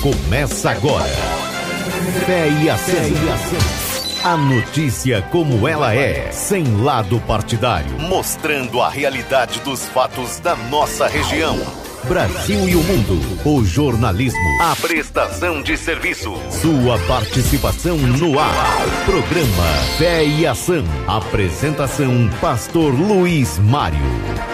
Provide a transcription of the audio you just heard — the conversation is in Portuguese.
Começa agora. Fé e Ação. A notícia como ela é, sem lado partidário, mostrando a realidade dos fatos da nossa região. Brasil e o mundo, o jornalismo, a prestação de serviço, sua participação no ar. Programa Fé e Ação. Apresentação, Pastor Luiz Mário.